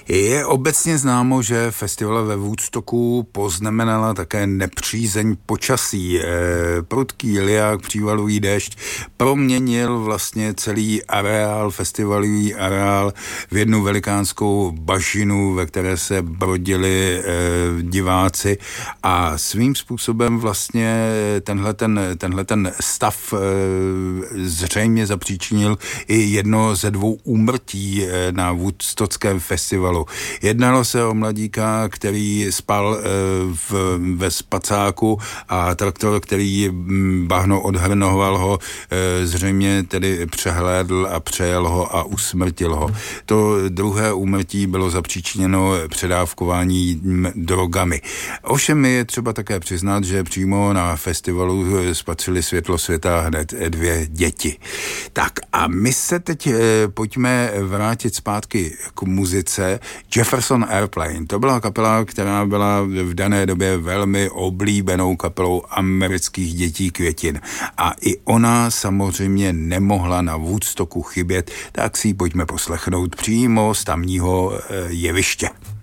Je obecně známo, že festival ve Woodstocku poznamenala také nepřízeň počasí. Prudký liják, přívalový déšť proměnil vlastně celý areál, festivalový areál v jednu velikánskou bažinu, ve které se brodili diváci a svým způsobem vlastně tenhle stav zřejmě zapříčinil i jedno ze 2 úmrtí na Woodstockském festivalu. Jednalo se o mladíka, který spal ve spacáku a traktor, který bahno odhrnoval ho, zřejmě tedy přehlédl a přejel ho a usmrtil ho. To druhé úmrtí bylo zapříčiněno předávkování drogami. Ovšem je třeba také přiznat, že přímo na festivalu spatřili světlo světa hned 2 děti. Tak a my se teď pojďme vrátit zpátky k muzice. Jefferson Airplane, to byla kapela, která byla v dané době velmi oblíbenou kapelou amerických dětí květin. A i ona samozřejmě nemohla na Woodstocku chybět, tak si ji pojďme poslechnout přímo z tamního jeviště.